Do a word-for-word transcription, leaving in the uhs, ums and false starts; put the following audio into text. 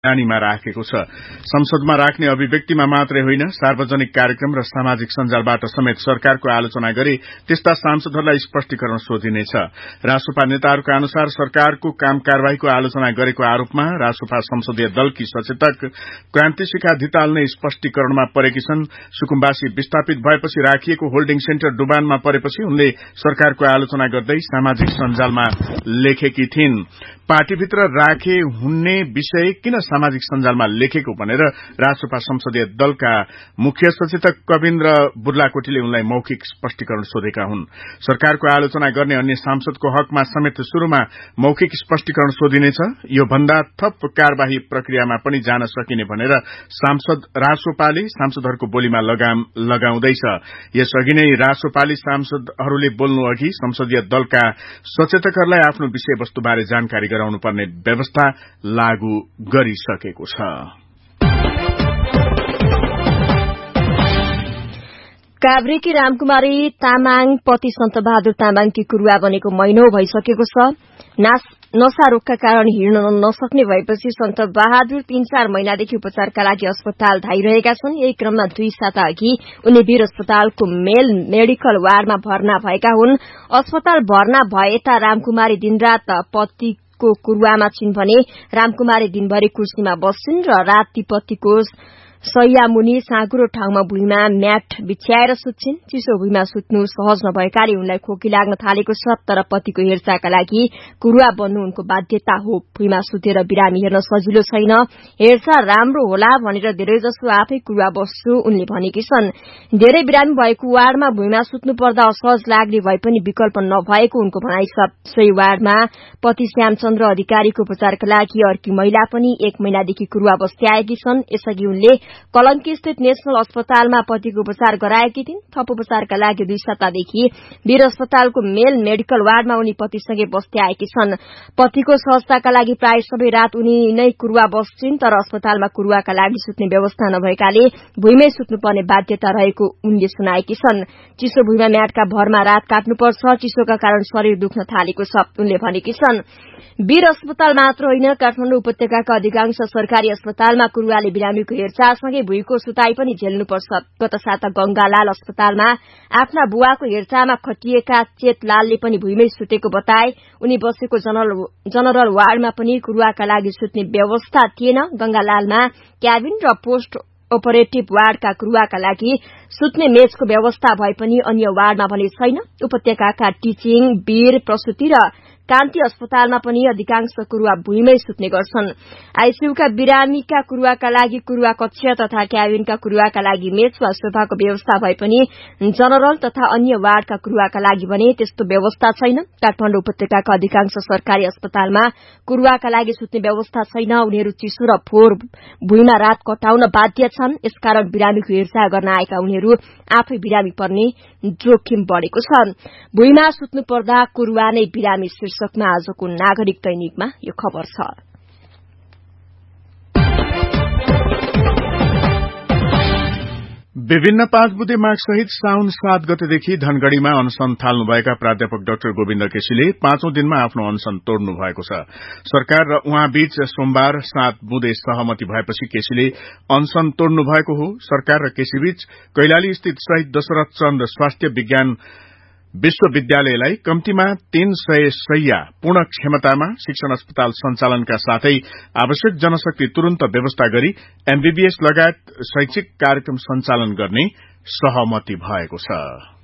निगरानीमा राखेको छ। संसदमा राख्ने अभिव्यक्तिमा मात्रै होइन, सार्वजनिक कार्यक्रम र सामाजिक सञ्जालबाट समेत सरकारको आलोचना गरी त्यस्ता सांसदहरूलाई स्पष्टीकरण सोधिनेछ। रासोपा नेताहरूका अनुसार सरकारको काम कारवाहीको आलोचना गरेको आरोपमा रासोपा संसदीय दलकी सचेतक क्रान्ति शिखा धिताल नै स्पष्टीकरणमा परेकी छन्। सुकुम्बासी विस्थापित भएपछि राखिएको होल्डिङ सेन्टर डुबानमा परेपछि उनले सरकारको आलोचना गर्दै सामाजिक सञ्जालमा लेखेकी थिइन्। पार्टीभित्र राखे हुने विषय किन सामाजिक सञ्जालमा लेखेको भनेर रासोपा संसदीय दलका मुख्य सचेतक कविन्द्र बुर्लाकोटीले उनलाई मौखिक स्पष्टीकरण सोधेका हुन्। सरकारको आलोचना गर्ने अन्य सांसदको हकमा समेत शुरूमा मौखिक स्पष्टीकरण सोधिनेछ। यो भन्दा थप कार्यवाही प्रक्रियामा पनि जान सकिने भनेर सांसद रासोपाले सांसदहरूको बोलीमा लगाम लगाउँदैछ। यसअघि नै रासोपाली सांसदहरूले बोल्नु अघि संसदीय दलका सचेतकहरूलाई आफ्नो विषयवस्तुबारे जानकारी गराउनुपर्ने व्यवस्था लागू गरिसकेको छ। काभ्रेकी रामकुमारी तामाङ पति सन्त बहादुर तामाङकी कुरुवा बनेको महिनौ भइसकेको छ। नशा रोगका कारण हिँड्न नसक्ने भएपछि सन्त बहादुर तीन चार महिनादेखि उपचारका लागि अस्पताल धाइरहेका छन्। यही क्रममा दुई साता अघि उनी वीर अस्पतालको मेल मेडिकल वार्डमा भर्ना भएका हुन्। अस्पताल भर्ना भएता रामकुमारी दिनरात पति को कुरुवामा छिन् भने रामकुमारी दिनभरि कुर्सीमा बस्छिन् र राति पतिको सैया मुनि साँगुरो ठाउँमा भुइँमा म्याट बिछ्याएर सुत्छिन्। चिसो भुइँमा सुत्नु सहज नभएकाले उनलाई खोकी लाग्न थालेको छ, तर पतिको हेरचाहका लागि कुरुवा बन्नु उनको बाध्यता हो। भुइँमा सुतेर बिरामी हेर्न सजिलो छैन, हेरचाह राम्रो होला भनेर धेरैजसो आफै कुरुवा बस्छु उनले भनेकी छन्। धेरै बिरामी भएको वार्डमा भुइँमा सुत्नु पर्दा असहज लाग्ने भए पनि विकल्प नभएको उनको भनाइ छ। सोही वार्डमा पति श्यामचन्द्र अधिकारीको उपचारका लागि अर्की महिला पनि एक महिनादेखि कुरुवा बस्दै आएकी छन्। यसअघि उनले कलंकी स्थित नेशनल अस्पतालमा पतिको उपचार गराएकी थिइन्। थप उपचारका लागि दुई सातादेखि वीर अस्पतालको मेल मेडिकल वार्डमा उनी पतिसँगै बस्दै आएकी छन्। पतिको सहजताका लागि प्राय सबै रात उनी नै कुरुवा बस्छिन्, तर अस्पतालमा कुरुवाका लागि सुत्ने व्यवस्था नभएकाले भुइँमै सुत्नुपर्ने बाध्यता रहेको उनले सुनाएकी छन्। चिसो भुइँमा म्याटका भरमा रात काट्नुपर्छ, चिसोका कारण शरीर दुख्न थालेको छ उनले भनेकी छन्। वीर अस्पताल मात्र होइन, काठमाडौँ उपत्यकाका अधिकांश सरकारी अस्पतालमा कुरुवाले बिरामीको हेरचाहसँगै भुइँको सुताई पनि झेल्नुपर्छ। गत साता गंगालाल अस्पतालमा आफ्ना बुवाको हेरचाहमा खटिएका चेतलालले पनि भुइँमै सुतेको बताए। उनी बसेको जनरल वार्डमा पनि कुरुवाका लागि सुत्ने व्यवस्था थिएन। गंगालालमा क्याबिन र पोस्ट अपरेटिभ वार्डका कुरुवाका लागि सुत्ने मेजको व्यवस्था भए पनि अन्य वार्डमा भने छैन। उपत्यकाका टीचिङ, वीर, प्रसूति र कान्ति अस्पतालमा पनि अधिकांश कुरुवा भुइँमै सुत्ने गर्छन्। आईसीयूका बिरामीका कुरुवाका लागि कुरुवा कक्ष तथा क्याबिनका कुरुवाका लागि मेज वा सोफाको व्यवस्था भए पनि जनरल तथा अन्य वार्डका कुरुवाका लागि भने त्यस्तो व्यवस्था छैन। काठमाडौँ उपत्यकाका अधिकांश सरकारी अस्पतालमा कुरुवाका लागि सुत्ने व्यवस्था छैन। उनीहरू चिसो र फोहोर भुइँमा रात कटाउन बाध्य छन्। यसकारण बिरामीको हेरचाह गर्न आएका उनीहरू आफै बिरामी पर्ने जोखिम बढ़ेको छ। भुइँमा सुत्नु पर्दा कुरुवा नै बिरामी शीर्षकमा आजको नागरिक दैनिकमा यो खबर छ। विभिन्न पाँच बुधे माग सहित साउन सात गतेदेखि धनगढ़ीमा अनशन थाल्नुभएका प्राध्यापक डाक्टर गोविन्द केसीले पाँचौं दिनमा आफ्नो अनशन तोड्नु भएको छ। सरकार र उहाँ बीच सोमबार सात बुधे सहमति भएपछि केसीले अनशन तोड्नु भएको हो। सरकार र केसी बीच कैलाली स्थित शहीद दशरथ चन्द स्वास्थ्य विज्ञान विश्वविद्यालयलाई कम्तीमा तीन सय शैय्या पूर्ण क्षमतामा शिक्षण अस्पताल सञ्चालनका साथै आवश्यक जनशक्ति तुरन्त व्यवस्था गरी एमबीबीएस लगायत शैक्षिक कार्यक्रम सञ्चालन गर्ने सहमति भएको छ।